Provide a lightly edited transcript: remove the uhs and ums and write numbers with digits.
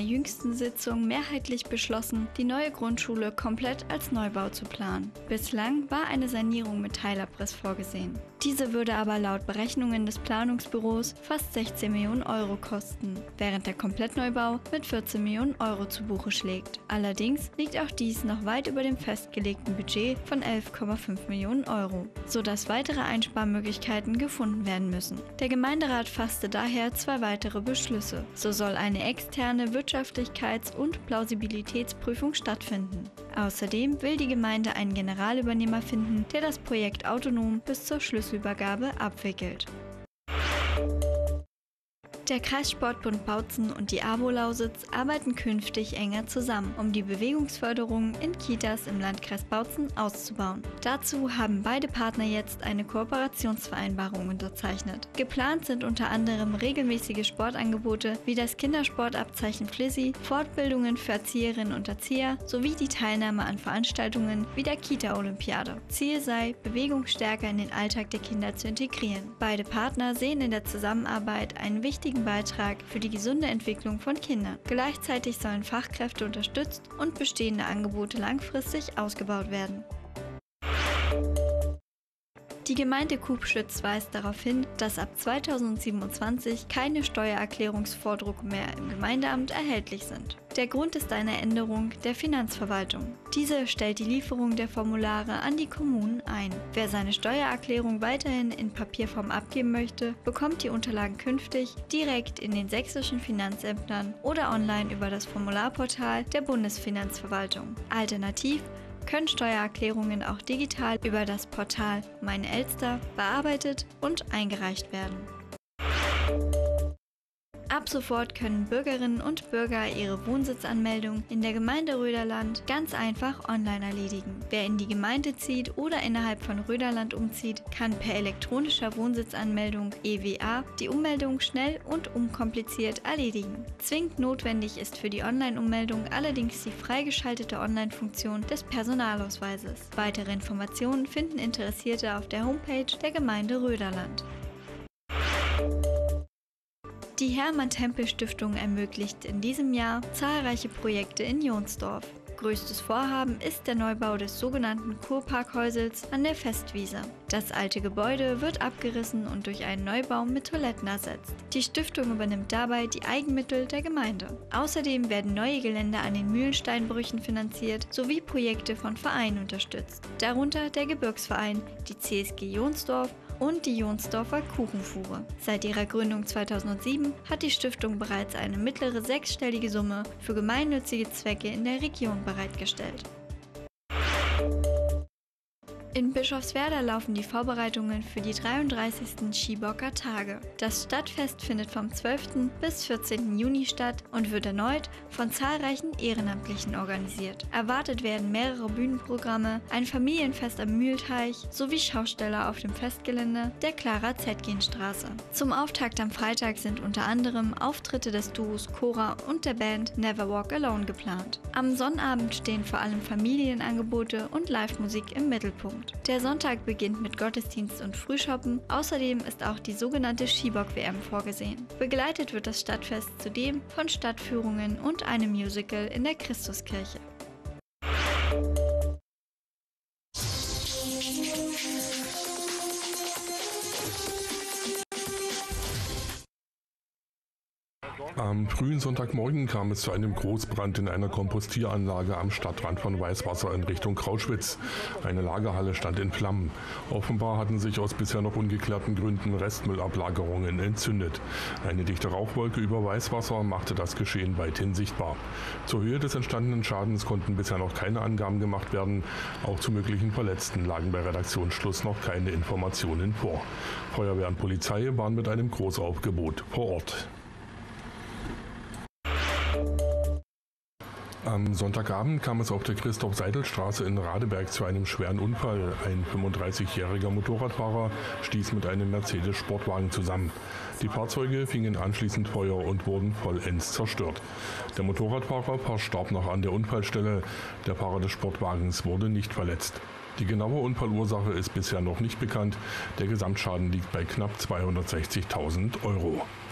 jüngsten Sitzung mehrheitlich beschlossen, die neue Grundschule komplett als Neubau zu planen. Bislang war eine Sanierung mit Teilabriss vorgesehen. Diese würde aber laut Berechnungen des Planungsbüros fast 16 Millionen Euro kosten, während der Komplettneubau mit 14 Millionen Euro zu Buche schlägt. Allerdings liegt auch dies noch weit über dem festgelegten Budget von 11,5 Millionen Euro, sodass weitere Einsparmöglichkeiten gefunden werden müssen. Der Gemeinderat fasste daher 2 weitere Beschlüsse. So soll eine externe Wirtschaftlichkeits- und Plausibilitätsprüfung stattfinden. Außerdem will die Gemeinde einen Generalübernehmer finden, der das Projekt autonom bis zur Schlüsselübergabe abwickelt. Der Kreissportbund Bautzen und die AWO Lausitz arbeiten künftig enger zusammen, um die Bewegungsförderung in Kitas im Landkreis Bautzen auszubauen. Dazu haben beide Partner jetzt eine Kooperationsvereinbarung unterzeichnet. Geplant sind unter anderem regelmäßige Sportangebote wie das Kindersportabzeichen Flissi, Fortbildungen für Erzieherinnen und Erzieher sowie die Teilnahme an Veranstaltungen wie der Kita-Olympiade. Ziel sei, Bewegung stärker in den Alltag der Kinder zu integrieren. Beide Partner sehen in der Zusammenarbeit einen wichtigen Beitrag für die gesunde Entwicklung von Kindern. Gleichzeitig sollen Fachkräfte unterstützt und bestehende Angebote langfristig ausgebaut werden. Die Gemeinde Kubschütz weist darauf hin, dass ab 2027 keine Steuererklärungsvordrucke mehr im Gemeindeamt erhältlich sind. Der Grund ist eine Änderung der Finanzverwaltung. Diese stellt die Lieferung der Formulare an die Kommunen ein. Wer seine Steuererklärung weiterhin in Papierform abgeben möchte, bekommt die Unterlagen künftig direkt in den sächsischen Finanzämtern oder online über das Formularportal der Bundesfinanzverwaltung. Alternativ können Steuererklärungen auch digital über das Portal Meine Elster bearbeitet und eingereicht werden. Ab sofort können Bürgerinnen und Bürger ihre Wohnsitzanmeldung in der Gemeinde Röderland ganz einfach online erledigen. Wer in die Gemeinde zieht oder innerhalb von Röderland umzieht, kann per elektronischer Wohnsitzanmeldung EWA die Ummeldung schnell und unkompliziert erledigen. Zwingend notwendig ist für die Online-Ummeldung allerdings die freigeschaltete Online-Funktion des Personalausweises. Weitere Informationen finden Interessierte auf der Homepage der Gemeinde Röderland. Die Hermann-Tempel-Stiftung ermöglicht in diesem Jahr zahlreiche Projekte in Jonsdorf. Größtes Vorhaben ist der Neubau des sogenannten Kurparkhäusels an der Festwiese. Das alte Gebäude wird abgerissen und durch einen Neubau mit Toiletten ersetzt. Die Stiftung übernimmt dabei die Eigenmittel der Gemeinde. Außerdem werden neue Geländer an den Mühlensteinbrüchen finanziert sowie Projekte von Vereinen unterstützt, darunter der Gebirgsverein, die CSG Jonsdorf und die Jonsdorfer Kuchenfuhre. Seit ihrer Gründung 2007 hat die Stiftung bereits eine mittlere sechsstellige Summe für gemeinnützige Zwecke in der Region bereitgestellt. In Bischofswerda laufen die Vorbereitungen für die 33. Schiebocker Tage. Das Stadtfest findet vom 12. bis 14. Juni statt und wird erneut von zahlreichen Ehrenamtlichen organisiert. Erwartet werden mehrere Bühnenprogramme, ein Familienfest am Mühlteich sowie Schausteller auf dem Festgelände der Clara-Zetkin-Straße. Zum Auftakt am Freitag sind unter anderem Auftritte des Duos Cora und der Band Never Walk Alone geplant. Am Sonnabend stehen vor allem Familienangebote und Live-Musik im Mittelpunkt. Der Sonntag beginnt mit Gottesdienst und Frühschoppen. Außerdem ist auch die sogenannte Skibock-WM vorgesehen. Begleitet wird das Stadtfest zudem von Stadtführungen und einem Musical in der Christuskirche. Am frühen Sonntagmorgen kam es zu einem Großbrand in einer Kompostieranlage am Stadtrand von Weißwasser in Richtung Krauschwitz. Eine Lagerhalle stand in Flammen. Offenbar hatten sich aus bisher noch ungeklärten Gründen Restmüllablagerungen entzündet. Eine dichte Rauchwolke über Weißwasser machte das Geschehen weithin sichtbar. Zur Höhe des entstandenen Schadens konnten bisher noch keine Angaben gemacht werden. Auch zu möglichen Verletzten lagen bei Redaktionsschluss noch keine Informationen vor. Feuerwehr und Polizei waren mit einem Großaufgebot vor Ort. Am Sonntagabend kam es auf der Christoph-Seidel-Straße in Radeberg zu einem schweren Unfall. Ein 35-jähriger Motorradfahrer stieß mit einem Mercedes-Sportwagen zusammen. Die Fahrzeuge fingen anschließend Feuer und wurden vollends zerstört. Der Motorradfahrer verstarb noch an der Unfallstelle. Der Fahrer des Sportwagens wurde nicht verletzt. Die genaue Unfallursache ist bisher noch nicht bekannt. Der Gesamtschaden liegt bei knapp 260.000 €.